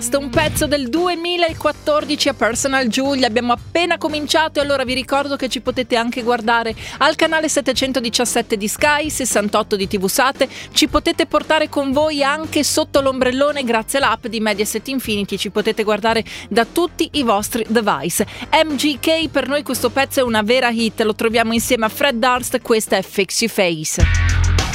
Un pezzo del 2014 a Personal Giulia. Abbiamo appena cominciato e allora vi ricordo che ci potete anche guardare al canale 717 di Sky, 68 di TV Sate. Ci potete portare con voi anche sotto l'ombrellone grazie all'app di Mediaset Infinity. Ci potete guardare da tutti i vostri device. MGK, per noi questo pezzo è una vera hit. Lo troviamo insieme a Fred Durst. Questa è Fix Your Face.